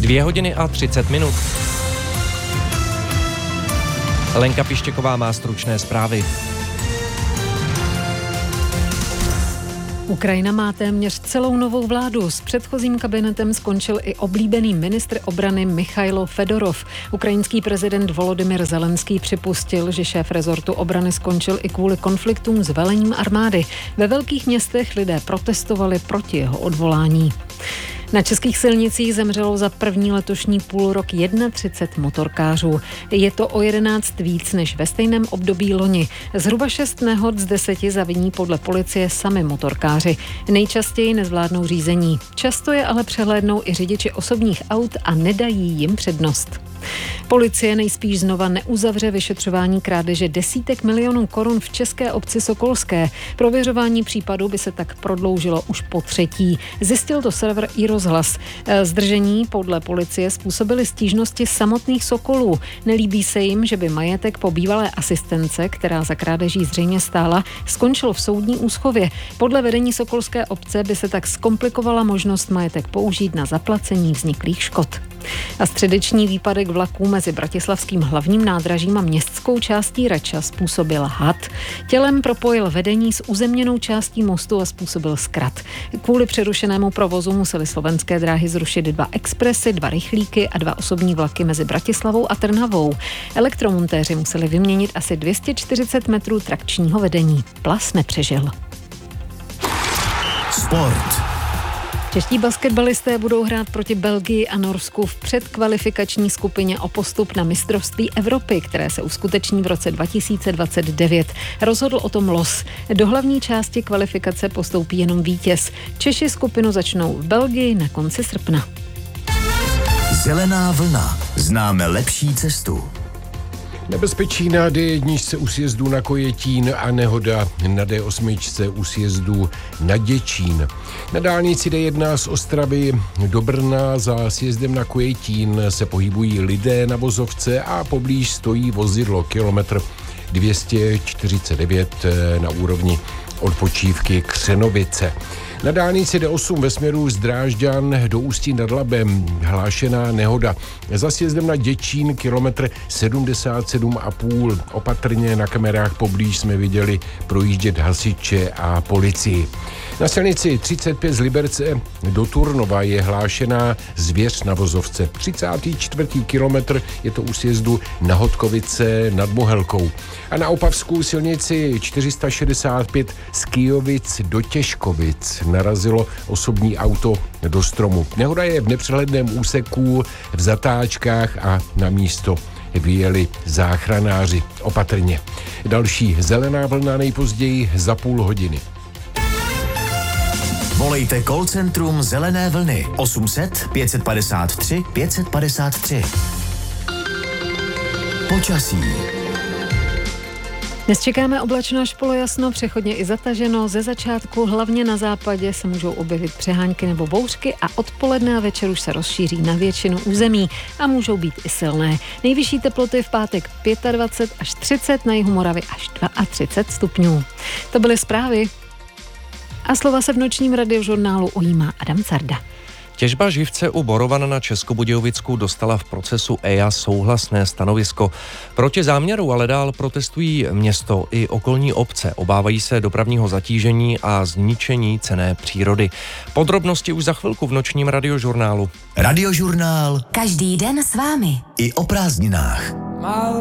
2:30. Lenka Pištěková má stručné zprávy. Ukrajina má téměř celou novou vládu. S předchozím kabinetem skončil i oblíbený ministr obrany Michailo Fedorov. Ukrajinský prezident Volodymyr Zelenský připustil, že šéf rezortu obrany skončil i kvůli konfliktům s velením armády. Ve velkých městech lidé protestovali proti jeho odvolání. Na českých silnicích zemřelo za první letošní půlrok 31 motorkářů. Je to o 11 víc než ve stejném období loni. Zhruba 6 nehod z 10 zaviní podle policie sami motorkáři. Nejčastěji nezvládnou řízení. Často je ale přehlédnou i řidiči osobních aut a nedají jim přednost. Policie nejspíš znova neuzavře vyšetřování krádeže desítek milionů korun v české obci Sokolské. Prověřování případu by se tak prodloužilo už po třetí. Zjistil to server iRozhlas. Zdržení podle policie způsobily stížnosti samotných Sokolů. Nelíbí se jim, že by majetek po bývalé asistence, která za krádeží zřejmě stála, skončil v soudní úschově. Podle vedení Sokolské obce by se tak zkomplikovala možnost majetek použít na zaplacení vzniklých škod. A středeční výpadek vlaků mezi bratislavským hlavním nádražím a městskou částí Rača způsobil had. Tělem propojil vedení s uzemněnou částí mostu a způsobil zkrat. Kvůli přerušenému provozu museli Slovenské dráhy zrušit 2 expresy, 2 rychlíky a 2 osobní vlaky mezi Bratislavou a Trnavou. Elektromontéři museli vyměnit asi 240 metrů trakčního vedení. Plas nepřežil. Sport. Čeští basketbalisté budou hrát proti Belgii a Norsku v předkvalifikační skupině o postup na mistrovství Evropy, které se uskuteční v roce 2029. Rozhodl o tom los. Do hlavní části kvalifikace postoupí jenom vítěz. Češi skupinu začnou v Belgii na konci srpna. Zelená vlna. Známe lepší cestu. Nebezpečí na D1 u sjezdu na Kojetín a nehoda na D8 u sjezdu na Děčín. Na dálnici D1 z Ostravy do Brna za sjezdem na Kojetín se pohybují lidé na vozovce a poblíž stojí vozidlo kilometr 249 na úrovni odpočívky Křenovice. Na dálnici D8 ve směru z Drážďan do Ústí nad Labem hlášená nehoda. Za sjezdem na Děčín kilometr 77,5. Opatrně na kamerách poblíž jsme viděli projíždět hasiče a policii. Na silnici 35 z Liberce do Turnova je hlášená zvěř na vozovce. 34. kilometr je to u sjezdu na Hodkovice nad Mohelkou. A na Opavskou silnici 465 z Kyjovic do Těškovic narazilo osobní auto do stromu. Nehoda je v nepřehledném úseku v zatáčkách a na místo vyjeli záchranáři. Opatrně. Další zelená vlna nejpozději za půl hodiny. Volejte call centrum Zelené vlny 800 553 553. Počasí. Dnes čekáme oblačno až polojasno, přechodně i zataženo. Ze začátku hlavně na západě se můžou objevit přehánky nebo bouřky a odpoledne a večer už se rozšíří na většinu území a můžou být i silné. Nejvyšší teploty v pátek 25 až 30, na jihu Moravy až 32 stupňů. To byly zprávy. A slova se v nočním radiožurnálu ujímá Adam Carda. Těžba živce u Borovan na Českobudějovicku dostala v procesu EIA souhlasné stanovisko. Proti záměru ale dál protestují město i okolní obce. Obávají se dopravního zatížení a zničení cenné přírody. Podrobnosti už za chvilku v nočním radiožurnálu. Radiožurnál. Každý den s vámi. I o prázdninách.